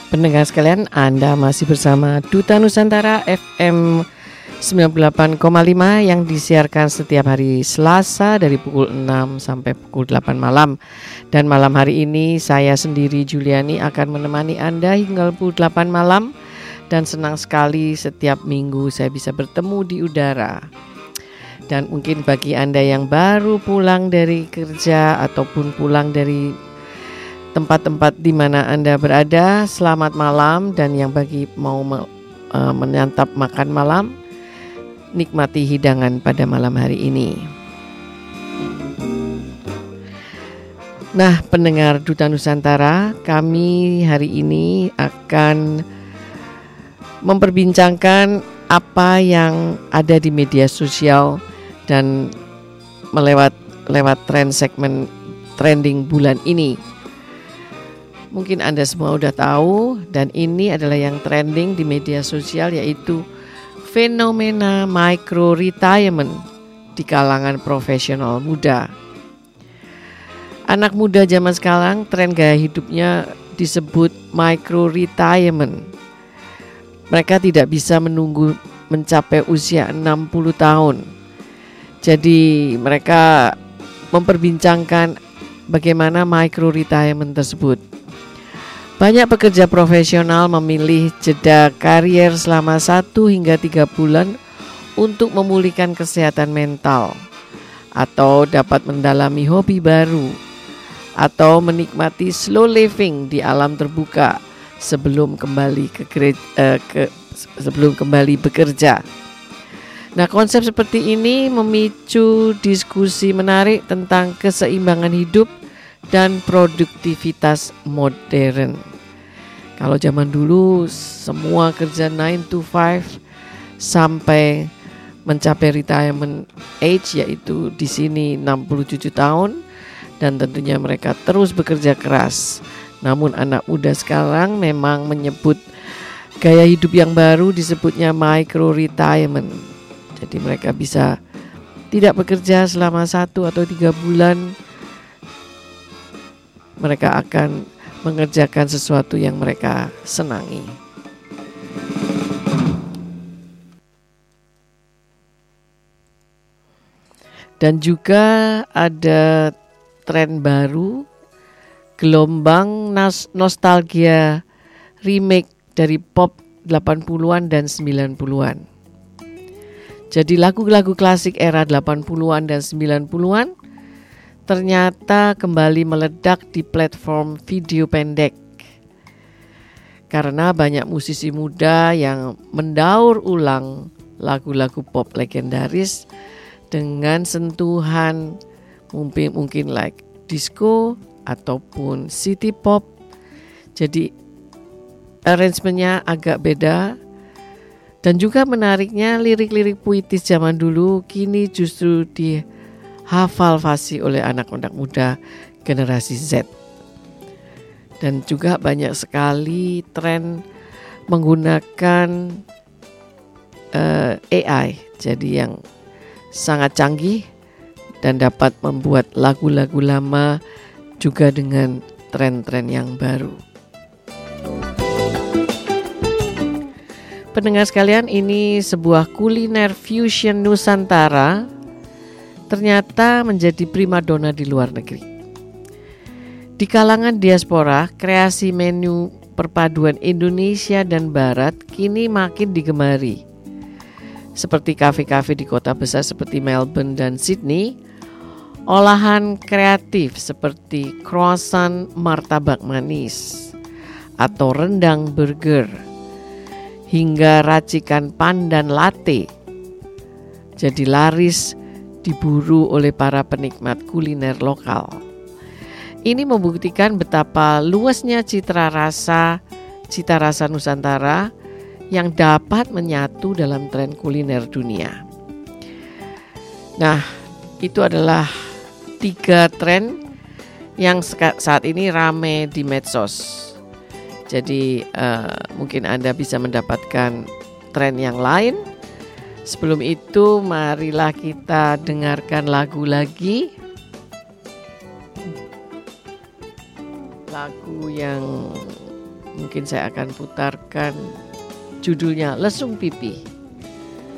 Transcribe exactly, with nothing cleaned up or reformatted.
Pendengar sekalian, Anda masih bersama Duta Nusantara F M sembilan puluh delapan koma lima yang disiarkan setiap hari Selasa dari pukul enam sampai pukul delapan malam. Dan malam hari ini saya sendiri Juliani akan menemani Anda hingga pukul delapan malam. Dan senang sekali setiap minggu saya bisa bertemu di udara. Dan mungkin bagi Anda yang baru pulang dari kerja ataupun pulang dari tempat-tempat di mana Anda berada, selamat malam. Dan yang bagi mau me, uh, menyantap makan malam, nikmati hidangan pada malam hari ini. Nah, pendengar Duta Nusantara, kami hari ini akan memperbincangkan apa yang ada di media sosial dan melewat lewat tren segmen trending bulan ini. Mungkin Anda semua udah tahu, dan ini adalah yang trending di media sosial, yaitu fenomena micro retirement di kalangan profesional muda. Anak muda zaman sekarang tren gaya hidupnya disebut micro retirement. Mereka tidak bisa menunggu mencapai usia enam puluh tahun. Jadi mereka memperbincangkan bagaimana micro retirement tersebut. Banyak pekerja profesional memilih jeda karier selama satu hingga tiga bulan untuk memulihkan kesehatan mental, atau dapat mendalami hobi baru, atau menikmati slow living di alam terbuka sebelum kembali ke, uh, ke sebelum kembali bekerja. Nah, konsep seperti ini memicu diskusi menarik tentang keseimbangan hidup dan produktivitas modern. Kalau zaman dulu semua kerja nine to five sampai mencapai retirement age, yaitu di sini enam puluh tujuh tahun, dan tentunya mereka terus bekerja keras. Namun anak muda sekarang memang menyebut gaya hidup yang baru disebutnya micro retirement. Jadi mereka bisa tidak bekerja selama satu atau tiga bulan. Mereka akan mengerjakan sesuatu yang mereka senangi. Dan juga ada tren baru, gelombang nas- nostalgia remake dari pop delapan puluhan dan sembilan puluhan. Jadi lagu-lagu klasik era delapan puluhan dan sembilan puluhan ternyata kembali meledak di platform video pendek. Karena banyak musisi muda yang mendaur ulang lagu-lagu pop legendaris dengan sentuhan mungkin mungkin like disco ataupun city pop. Jadi arrangementnya agak beda. Dan juga menariknya, lirik-lirik puitis zaman dulu kini justru dihafal fasih oleh anak-anak muda generasi Z. Dan juga banyak sekali tren menggunakan uh, A I, jadi yang sangat canggih dan dapat membuat lagu-lagu lama juga dengan tren-tren yang baru. Pendengar sekalian, ini sebuah kuliner fusion Nusantara ternyata menjadi primadona di luar negeri. Di kalangan diaspora, kreasi menu perpaduan Indonesia dan Barat kini makin digemari. Seperti kafe-kafe di kota besar seperti Melbourne dan Sydney, olahan kreatif seperti croissant martabak manis atau rendang burger, hingga racikan pandan latte jadi laris diburu oleh para penikmat kuliner lokal. Ini membuktikan betapa luasnya citra rasa cita rasa Nusantara yang dapat menyatu dalam tren kuliner dunia. Nah, itu adalah tiga tren yang saat ini rame di medsos. Jadi uh, mungkin Anda bisa mendapatkan tren yang lain. Sebelum itu marilah kita dengarkan lagu lagi. Lagu yang mungkin saya akan putarkan judulnya Lesung Pipi.